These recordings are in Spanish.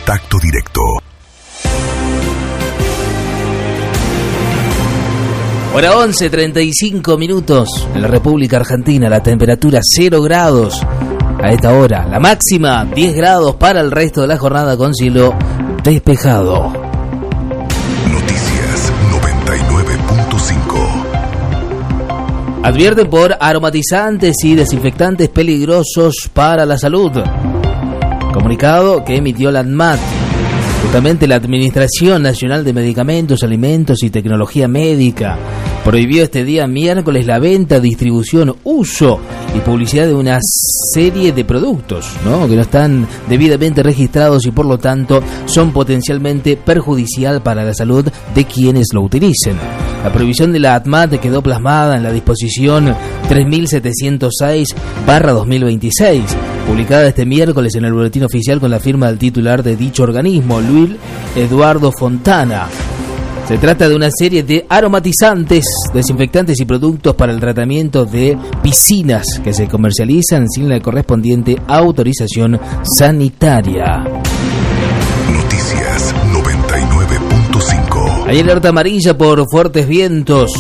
Contacto Directo. Hora 11, 35 minutos. En la República Argentina, la temperatura 0 grados. A esta hora, la máxima 10 grados para el resto de la jornada con cielo despejado. Noticias 99.5. Advierten por aromatizantes y desinfectantes peligrosos para la salud. Comunicado que emitió la ANMAT. Justamente la Administración Nacional de Medicamentos, Alimentos y Tecnología Médica prohibió este día miércoles la venta, distribución, uso y publicidad de una serie de productos, ¿no?, que no están debidamente registrados y por lo tanto son potencialmente perjudicial para la salud de quienes lo utilicen. La prohibición de la ANMAT quedó plasmada en la disposición 3706/2026, publicada este miércoles en el Boletín Oficial con la firma del titular de dicho organismo, Luis Eduardo Fontana. Se trata de una serie de aromatizantes, desinfectantes y productos para el tratamiento de piscinas que se comercializan sin la correspondiente autorización sanitaria. Noticias 99.5. Hay alerta amarilla por fuertes vientos.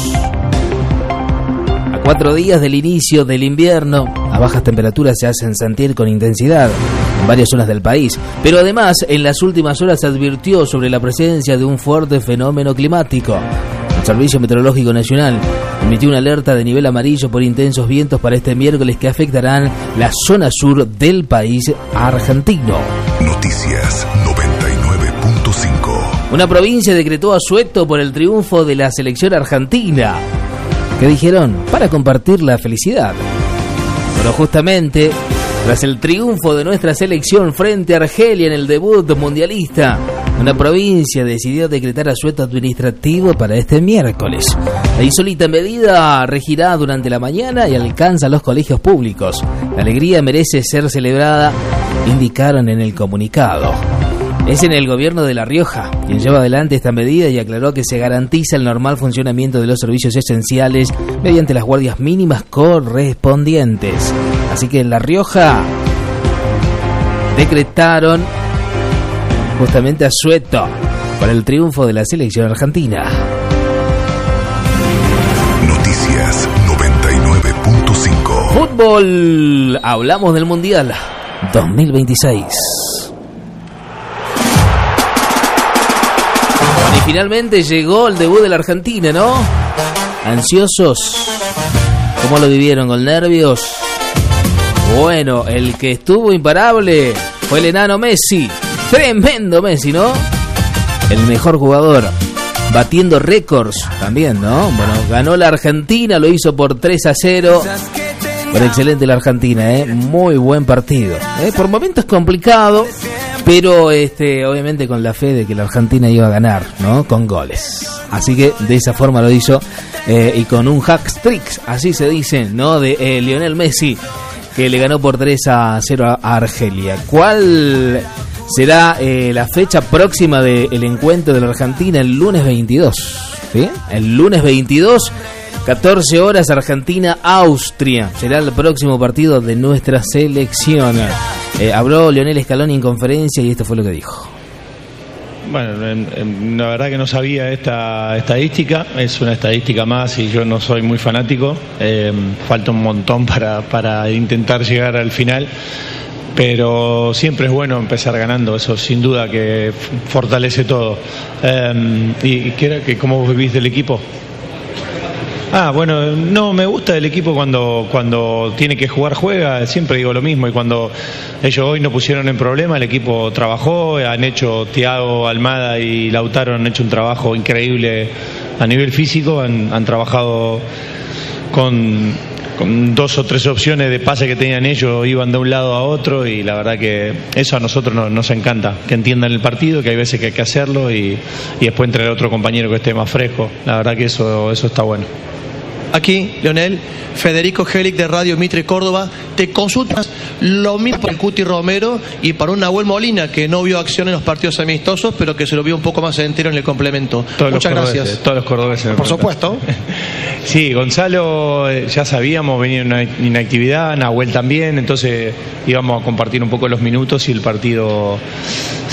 A 4 días del inicio del invierno, las bajas temperaturas se hacen sentir con intensidad en varias zonas del país, pero además en las últimas horas se advirtió sobre la presencia de un fuerte fenómeno climático. El Servicio Meteorológico Nacional emitió una alerta de nivel amarillo por intensos vientos para este miércoles que afectarán la zona sur del país argentino. Noticias 99.5. Una provincia decretó asueto por el triunfo de la selección argentina. ¿Qué dijeron? Para compartir la felicidad. Pero justamente, tras el triunfo de nuestra selección frente a Argelia en el debut mundialista, una provincia decidió decretar asueto administrativo para este miércoles. La insólita medida regirá durante la mañana y alcanza a los colegios públicos. La alegría merece ser celebrada, indicaron en el comunicado. Es en el gobierno de La Rioja quien lleva adelante esta medida y aclaró que se garantiza el normal funcionamiento de los servicios esenciales mediante las guardias mínimas correspondientes. Así que en La Rioja decretaron justamente asueto para el triunfo de la selección argentina. Noticias 99.5. Fútbol, hablamos del Mundial 2026. Y finalmente llegó el debut de la Argentina, ¿no? Ansiosos. ¿Cómo lo vivieron? ¿Con nervios? Bueno, el que estuvo imparable fue el enano Messi. Tremendo Messi, ¿no? El mejor jugador. Batiendo récords también, ¿no? Bueno, ganó la Argentina, lo hizo por 3-0. Pero excelente la Argentina, muy buen partido. Por momentos complicado, pero obviamente con la fe de que la Argentina iba a ganar, ¿no? Con goles. Así que de esa forma lo hizo, y con un hat-trick, así se dice, ¿no? De Lionel Messi, que le ganó por 3-0 a Argelia. ¿Cuál será la fecha próxima del encuentro de la Argentina? El lunes 22, ¿sí? El lunes 22, 14 horas, Argentina-Austria. Será el próximo partido de nuestra selección. Habló Lionel Scaloni en conferencia y esto fue lo que dijo. Bueno, la verdad que no sabía esta estadística. Es una estadística más y yo no soy muy fanático. Falta un montón para intentar llegar al final. Pero siempre es bueno empezar ganando, eso sin duda que fortalece todo. ¿Y qué era? ¿Cómo vos vivís del equipo? Bueno, no, me gusta el equipo cuando tiene que jugar, juega, siempre digo lo mismo, y cuando ellos hoy no pusieron en problema, el equipo trabajó, han hecho, Thiago, Almada y Lautaro han hecho un trabajo increíble a nivel físico, han trabajado con 2 o 3 opciones de pase que tenían ellos, iban de un lado a otro, y la verdad que eso a nosotros nos encanta, que entiendan el partido, que hay veces que hay que hacerlo y después entre el otro compañero que esté más fresco. La verdad que eso está bueno. Aquí, Leonel, Federico Gelic de Radio Mitre Córdoba, te consultas lo mismo para el Cuti Romero y para un Nahuel Molina, que no vio acción en los partidos amistosos, pero que se lo vio un poco más entero en el complemento. Muchas gracias. Todos los cordobeses. Por supuesto. Sí, Gonzalo, ya sabíamos, venía en una inactividad, Nahuel también, entonces íbamos a compartir un poco los minutos y el partido